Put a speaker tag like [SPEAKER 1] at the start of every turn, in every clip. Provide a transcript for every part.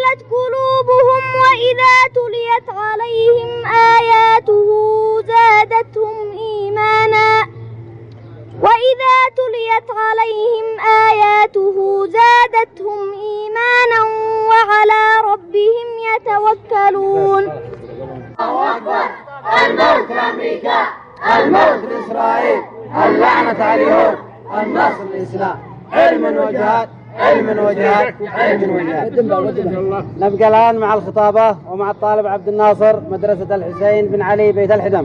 [SPEAKER 1] وجلت قلوبهم وإذا تليت عليهم آياته زادتهم إيمانا وعلى ربهم يتوكلون.
[SPEAKER 2] الله أكبر. الموت لأمريكا، الموت لإسرائيل، اللعنة على اليهود، النصر للإسلام. علم وجهاد، علم وجهاد، علم وجهاد. نبقى الآن مع الخطابة ومع الطالب عبد الناصر مدرسة الحسين بن علي بيت الحدم.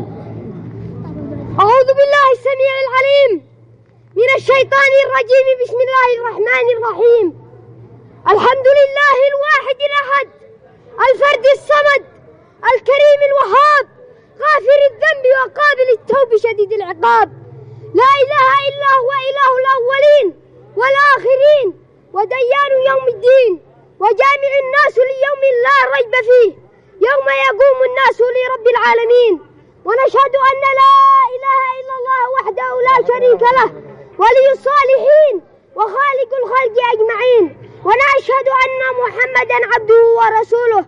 [SPEAKER 1] أعوذ بالله السميع العليم من الشيطان الرجيم. بسم الله الرحمن الرحيم. الحمد لله الواحد الأحد الفرد الصمد الكريم الوهاب غافر الذنب وقابل التوب شديد العقاب. لا إله إلا هو إله الأولين والآخرين وديان يوم الدين وجامع الناس ليوم لا ريب فيه يوم يقوم الناس لرب العالمين. ونشهد أن لا إله إلا الله وحده لا شريك له ولي الصالحين وخالق الخلق أجمعين. ونشهد أن محمدا عبده ورسوله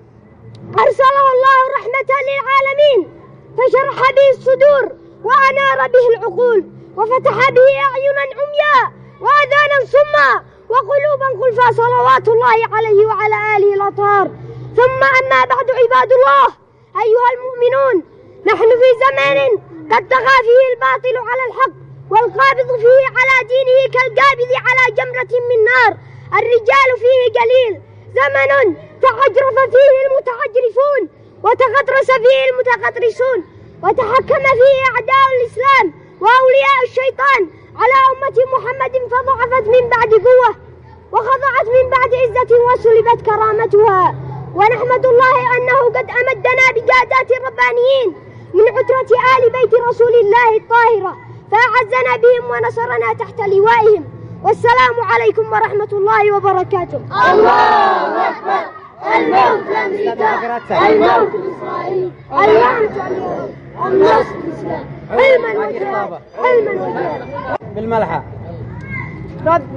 [SPEAKER 1] أرسله الله رحمة للعالمين فشرح به الصدور وأنار به العقول وفتح به أعينا عمياء وآذانا صما وقلوبا غلفا صلوات الله عليه وعلى آله الأطهار. ثم أما بعد عباد الله أيها المؤمنون، نحن في زمان قد طغى فيه الباطل على الحق والقابض فيه على دينه كالقابض على جمرة من نار. الرجال فيه قليل، زمن تعجرف فيه المتعجرفون وتغطرس فيه المتغطرسون وتحكم فيه أعداء الإسلام وأولياء الشيطان على أمة محمد فضعفت من بعد قوة وخضعت من بعد عزة وسلبت كرامتها. ونحمد الله أنه قد أمدنا بجادات الربانيين من عترة آل بيت رسول الله الطاهرة فأعزنا بهم ونصرنا تحت لوائهم. والسلام عليكم ورحمة الله وبركاته.
[SPEAKER 2] الله أكبر. الموت لأمريكا، الموت لإسرائيل، اللعنة على اليهود، النصر للإسلام. علما وجهاد، علما وجهاد.
[SPEAKER 3] بالملحة.